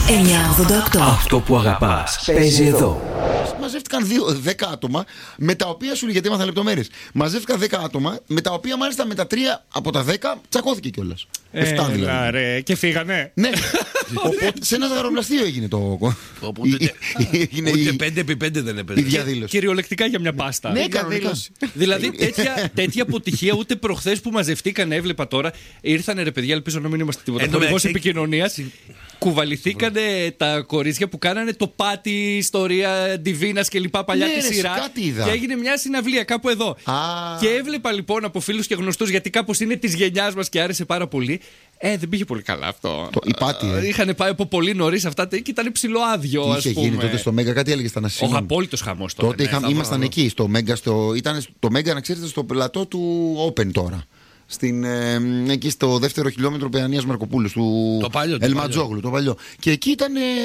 988. Αυτό που αγαπάς παίζει εδώ. Μαζεύτηκαν 10 άτομα, με τα οποία σου λέει, γιατί έμαθα λεπτομέρειες. Μαζεύτηκαν 10 άτομα, με τα οποία μάλιστα με τα 3 από τα 10 τσακώθηκε κιόλας. 7 δηλαδή. Ρε, και φύγανε. Ναι. Οπότε σε ένα ζαχαροπλαστείο έγινε το. Ούτε 5x5 δεν έπαιζε. Η διαδήλωση. Κυριολεκτικά για μια πάστα. Ναι, κανονικά. Δηλαδή τέτοια αποτυχία ούτε προχθές που μαζευτήκαν, έβλεπα τώρα. Ήρθανε ρε παιδιά, ελπίζω να μην είμαστε τίποτα χορηγός επικοινωνίας. Κουβαληθήκανε τα κορίτσια που κάνανε το πάτη, ιστορία Ντιβίνας και λοιπά παλιά τη σειρά. Και έγινε μια συναυλία κάπου εδώ. Και έβλεπα λοιπόν από φίλους και γνωστούς, γιατί κάπως είναι της γενιάς μας και άρεσε πάρα πολύ. Δεν πήγε πολύ καλά αυτό. Είχαν πάει από πολύ νωρίς αυτά και ήταν ψιλοάδιο. Τι είχε γίνει τότε στο Μέγκα, κάτι έλεγε στα Νασί. Ο απόλυτος χαμός τότε. Ήμασταν εκεί στο Μέγκα. Ήταν το Μέγκα, να ξέρετε, στο πλατό του Open τώρα. Εκεί στο δεύτερο χιλιόμετρο Παιανίας Μαρκοπούλου, του Ελματζόγλου, το παλιό. Και εκεί ήταν